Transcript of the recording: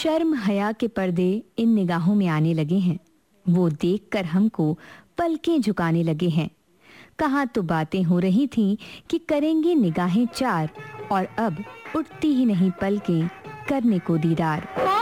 शर्म हया के पर्दे इन निगाहों में आने लगे हैं। वो देखकर हमको पलकें झुकाने लगे हैं। कहाँ तो बातें हो रही थीं कि करेंगे निगाहें चार, और अब उठती ही नहीं पलकें करने को दीदार।